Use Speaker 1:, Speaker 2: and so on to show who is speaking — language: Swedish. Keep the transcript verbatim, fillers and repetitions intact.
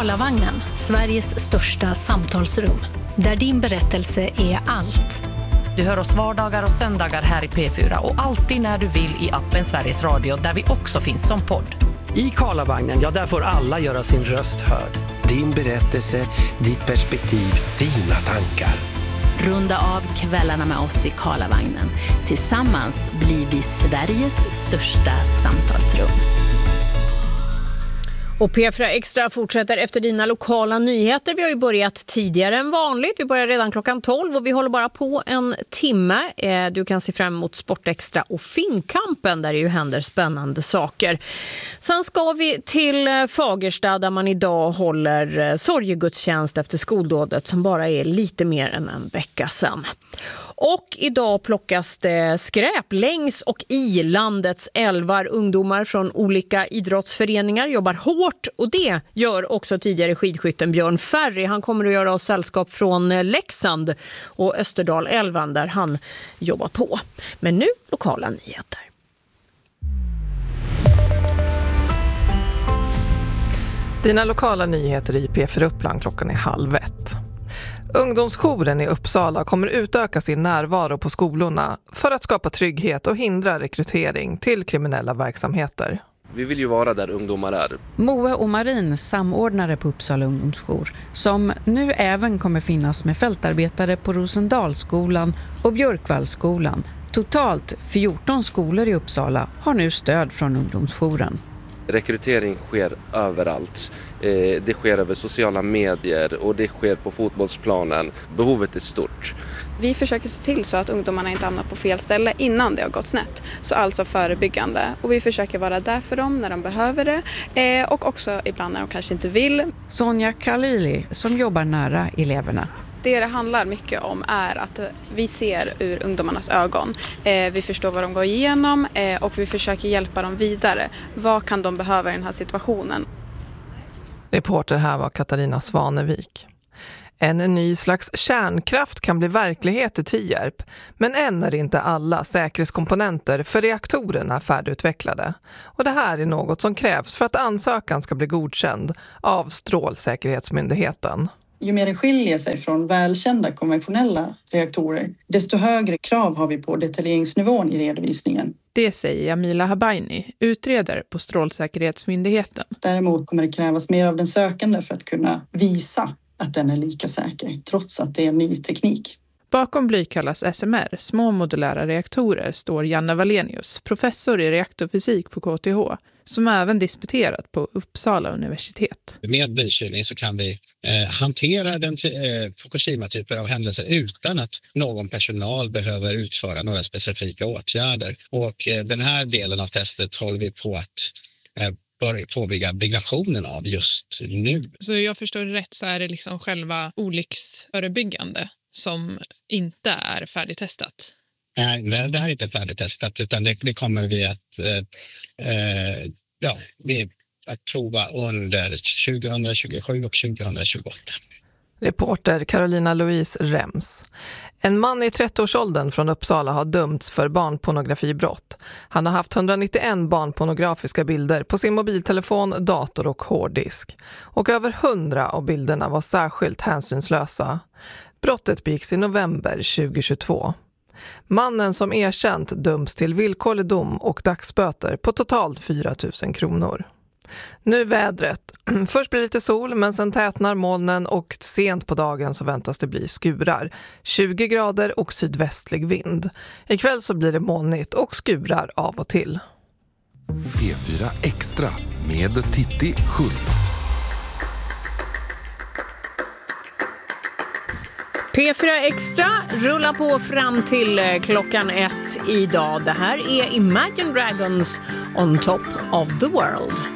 Speaker 1: Karlavagnen, Sveriges största samtalsrum. Där din berättelse är allt.
Speaker 2: Du hör oss vardagar och söndagar här i P fyra och alltid när du vill i appen Sveriges Radio där vi också finns som podd.
Speaker 3: I Karlavagnen, ja där får alla göra sin röst hörd.
Speaker 4: Din berättelse, ditt perspektiv, dina tankar.
Speaker 5: Runda av kvällarna med oss i Karlavagnen. Tillsammans blir vi Sveriges största samtalsrum.
Speaker 6: Och P fyra Extra fortsätter efter dina lokala nyheter. Vi har ju börjat tidigare än vanligt. Vi börjar redan klockan tolv och vi håller bara på en timme. Du kan se fram emot Sportextra och Finnkampen där det ju händer spännande saker. Sen ska vi till Fagersta där man idag håller sorgegudstjänst efter skoldådet som bara är lite mer än en vecka sedan. Och idag plockas det skräp längs och i landets älvar. Ungdomar från olika idrottsföreningar jobbar hårt och det gör också tidigare skidskytten Björn Ferry. Han kommer att göra oss sällskap från Leksand och Österdalälven där han jobbar på. Men nu lokala nyheter.
Speaker 7: Dina lokala nyheter i P fyra Uppland klockan är halv ett. Ungdomsjouren i Uppsala kommer utöka sin närvaro på skolorna för att skapa trygghet och hindra rekrytering till kriminella verksamheter.
Speaker 8: Vi vill ju vara där ungdomar är.
Speaker 9: Moe och Marin, samordnare på Uppsala ungdomsjour, som nu även kommer finnas med fältarbetare på Rosendalsskolan och Björkvallsskolan. Totalt fjorton skolor i Uppsala har nu stöd från ungdomsjouren.
Speaker 8: Rekrytering sker överallt. Det sker över sociala medier och det sker på fotbollsplanen. Behovet är stort.
Speaker 10: Vi försöker se till så att ungdomarna inte hamnar på fel ställe innan det har gått snett. Så alltså förebyggande. Och vi försöker vara där för dem när de behöver det. Och också ibland när de kanske inte vill.
Speaker 9: Sonja Khalili som jobbar nära eleverna.
Speaker 10: Det det handlar mycket om är att vi ser ur ungdomarnas ögon. Eh, vi förstår vad de går igenom eh, och vi försöker hjälpa dem vidare. Vad kan de behöva i den här situationen?
Speaker 7: Reporter här var Katarina Svanevik. En ny slags kärnkraft kan bli verklighet i Tierp, men än är inte alla säkerhetskomponenter för reaktorerna färdigutvecklade. Och det här är något som krävs för att ansökan ska bli godkänd av Strålsäkerhetsmyndigheten.
Speaker 11: Ju mer det skiljer sig från välkända konventionella reaktorer, desto högre krav har vi på detaljeringsnivån i redovisningen.
Speaker 12: Det säger Jamila Habaini, utredare på Strålsäkerhetsmyndigheten.
Speaker 11: Däremot kommer det krävas mer av den sökande för att kunna visa att den är lika säker, trots att det är ny teknik.
Speaker 12: Bakom Blykallas S M R, små modulära reaktorer, står Janna Wallenius, professor i reaktorfysik på K T H, som även disputerat på Uppsala universitet.
Speaker 13: Med blykylning så kan vi eh, hantera den eh, Fukushima-typer av händelser utan att någon personal behöver utföra några specifika åtgärder. Och eh, den här delen av testet håller vi på att eh, börja påbygga byggnationen av just nu.
Speaker 14: Så jag förstår rätt så är det liksom själva olycksförebyggande som inte är färdigtestat?
Speaker 13: Nej, det här är inte färdigtestat utan det, det kommer vi att, eh, ja, vi att prova under tjugohundratjugosju och tjugohundratjugoåtta.
Speaker 7: Reporter Carolina Louise Rems. En man i trettioårsåldern från Uppsala har dömts för barnpornografibrott. Han har haft hundranittioen barnpornografiska bilder på sin mobiltelefon, dator och hårddisk. Och över hundra av bilderna var särskilt hänsynslösa. Brottet begicks i november tjugohundratjugotvå. Mannen som erkänt döms till villkorlig dom och dagsböter på totalt fyra tusen kronor. Nu vädret. Först blir det lite sol men sen tätnar molnen och sent på dagen så väntas det bli skurar. tjugo grader och sydvästlig vind. Ikväll så blir det molnigt och skurar av och till.
Speaker 15: P fyra Extra med Titti Schultz.
Speaker 6: P fyra Extra rullar på fram till klockan ett idag. Det här är Imagine Dragons On Top of the World.